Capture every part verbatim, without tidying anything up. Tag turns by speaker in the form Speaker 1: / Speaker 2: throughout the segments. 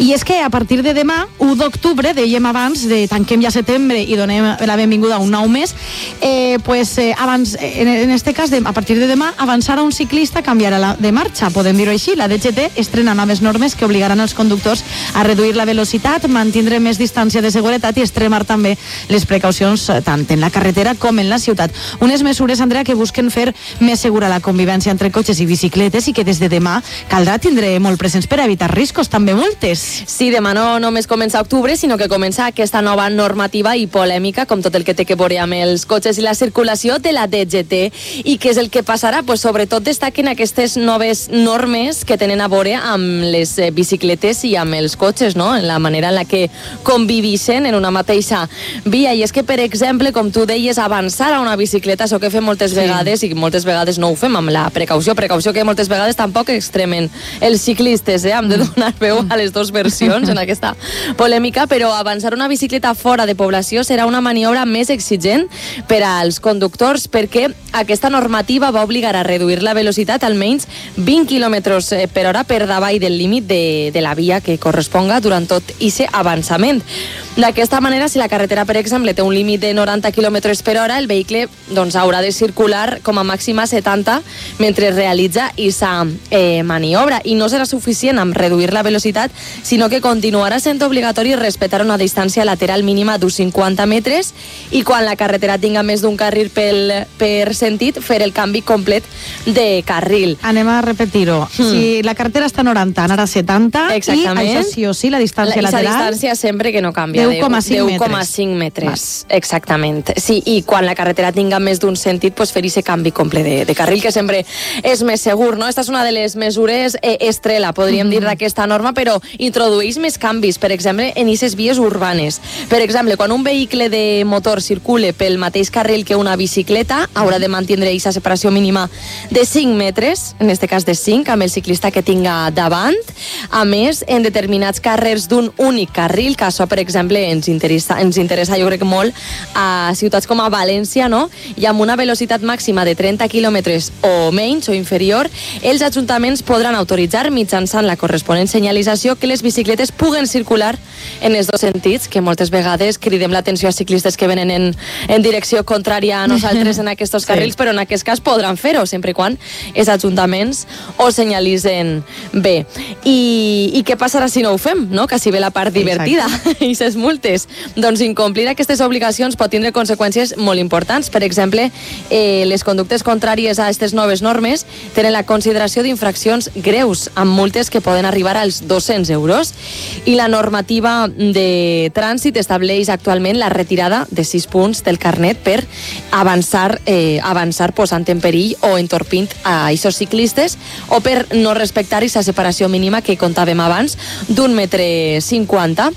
Speaker 1: I és que a partir de demà, u d'octubre, dèiem abans, de tanquem ja setembre i donem la benvinguda a un nou mes, eh, pues, eh, abans, en, en este cas, de, a partir de demà, avançar a un ciclista canviarà la, de marxa, podem dir-ho així. La D G T estrena noves normes que obligaran els conductors a reduir la velocitat, mantindre més distància de seguretat i extremar també les precaucions tant en la carretera com en la ciutat. Unes mesures, Andrea, que busquen fer més segura la convivència entre cotxes i bicicletes i que des de demà caldrà tindre molt presents per a evitar riscos, també multes.
Speaker 2: Sí, demà no només comença octubre, sinó que comença aquesta nova normativa i polèmica, com tot el que té que veure amb els cotxes i la circulació de la D G T. I què és el que passarà? Pues sobretot destaquen aquestes noves normes que tenen a veure amb les bicicletes i amb els cotxes, no? En la manera en la que convivixen en una mateixa via. I és que, per exemple, com tu deies, avançar a una bicicleta, això que fem moltes sí. vegades, i moltes vegades no ho fem amb la precaució, precaució que moltes vegades tampoc extremen els ciclistes, eh? Hem de donar veu a les dues versions en aquesta polèmica, però avançar una bicicleta fora de població serà una maniobra més exigent per als conductors, perquè aquesta normativa va obligar a reduir la velocitat almenys vint quilòmetres per hora per davall del límit de, de la via que corresponga durant tot aquest avançament. D'aquesta manera, si la carretera, per exemple, té un límit de noranta quilòmetres per hora, el vehicle doncs, haurà de circular com a màxim a setanta mentre realitza aquesta eh, maniobra. I no serà suficient amb reduir la velocitat, sinó que continuarà sent obligatori respectar una distància lateral mínima d'uns cinquanta metres i quan la carretera tinga més d'un carril pel, per sentit, fer el canvi complet de carril.
Speaker 1: Anem a repetir-ho. Hmm. Si la carretera està a noranta, anar a setanta,
Speaker 2: exactament.
Speaker 1: I això sí o sí, la distància
Speaker 2: la,
Speaker 1: lateral...
Speaker 2: La distància sempre que no canvia.
Speaker 1: deu coma cinc
Speaker 2: metres. Vas. Exactament. Sí, i quan la carretera tinga més d'un sentit, pues fer ese canvi complet de, de carril, que sempre és més segur, no? Esta és una de les mesures eh, estrella, podríem mm. dir, d'aquesta norma, però introdueix més canvis, per exemple, en aquestes vies urbanes. Per exemple, quan un vehicle de motor circule pel mateix carril que una bicicleta, haurà de mantindre aquesta separació mínima de cinc metres, en este cas de cinc, amb el ciclista que tinga davant. A més, en determinats carrers d'un únic carril, que això, per exemple, ens interessa, ens interessa jo crec molt a ciutats com a València, no? I amb una velocitat màxima de trenta quilòmetres o menys o inferior, els ajuntaments podran autoritzar mitjançant la corresponent senyalització que les bicicletes puguen circular en els dos sentits, que moltes vegades cridem l'atenció a ciclistes que venen en, en direcció contrària a nosaltres en aquests carrils, sí. Però en aquest cas podran fer-ho, sempre i quan els ajuntaments ho senyalitzen bé. I, i què passarà si no ho fem, no? Que si ve la part divertida i ses multes. Doncs incomplir aquestes obligacions pot tindre conseqüències molt importants. Per exemple, eh, les conductes contràries a aquestes noves normes tenen la consideració d'infraccions greus, amb multes que poden arribar als dos-cents euros. I la normativa de trànsit estableix actualment la retirada de sis punts del carnet per avançar, eh, avançar posant en perill o entorpint a aquests ciclistes o per no respectar aquesta separació mínima que contàvem abans d'un metre cinquanta.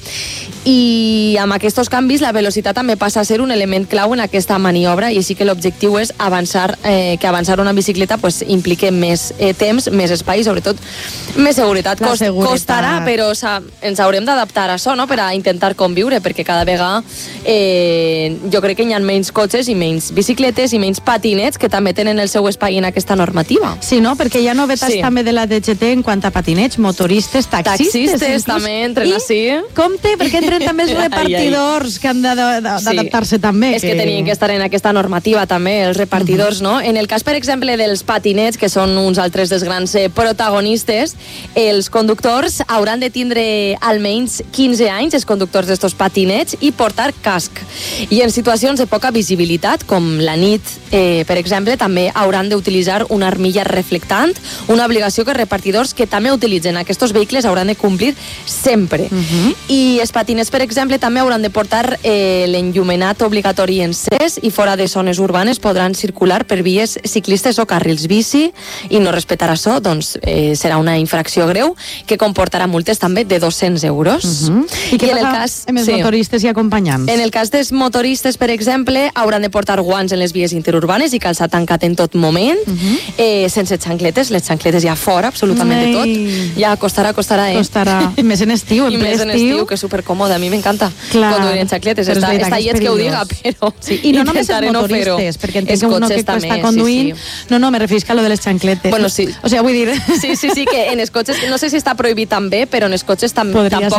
Speaker 2: I amb aquests canvis la velocitat també passa a ser un element clau en aquesta maniobra i així que l'objectiu és avançar, eh, que avançar una bicicleta pues, implique més eh, temps, més espai i sobretot més seguretat. Cost, seguretat. Costarà, però ens haurem d'adaptar a això, no? Per a intentar conviure, perquè cada vegada eh, jo crec que hi ha menys cotxes i menys bicicletes i menys patinets que també tenen el seu espai en aquesta normativa.
Speaker 1: Sí, no? Perquè hi ha novetats sí. també de la D G T en quant a patinets, motoristes, taxistes.
Speaker 2: Taxistes també entren així.
Speaker 1: Compte, perquè entren també els repartidors ai, ai. que han d'adaptar-se sí. també.
Speaker 2: És que... que tenien que estar en aquesta normativa també, els repartidors, uh -huh. no? En el cas, per exemple, dels patinets, que són uns altres dels grans eh, protagonistes, els conductors hauran de tindre almenys quinze anys, els conductors d'estos patinets, i portar casc. I en situacions de poca visibilitat, com la nit, eh, per exemple, també hauran d'utilitzar una armilla reflectant, una obligació que repartidors que també utilitzen aquests vehicles hauran de complir sempre. Uh -huh. I els patinets, per exemple, també hauran de portar eh, l'enllumenat obligatori encès i fora de zones urbanes podran circular per vies ciclistes o carrils bici i no respectar això, doncs eh, serà una infracció greu que comportarà multes també de dos-cents euros.
Speaker 1: Uh -huh. I què I passa en el cas, amb els sí. motoristes i acompanyants?
Speaker 2: En el cas dels motoristes, per exemple, hauran de portar guants en les vies interurbanes i calçar tancat en tot moment, uh -huh. eh, sense xancletes, les xancletes ja fora, absolutament Ai. de tot. Ja costarà, costarà, eh?
Speaker 1: Costarà. Més en estiu, en
Speaker 2: I
Speaker 1: ple
Speaker 2: més en estiu, que és supercòmode, a mi m'encanta conduir en xancletes. Està, està lleig que ho diga, però
Speaker 1: sí. I no només els motoristes, no perquè entenc que uno que també, està conduint... Sí, sí. No, no, me referisc a lo de les xancletes.
Speaker 2: Bueno, sí.
Speaker 1: O sigui, vull dir...
Speaker 2: Sí, sí, sí, que en els cotxes, no sé si està prohibit també, però en els cotxes tam tampoc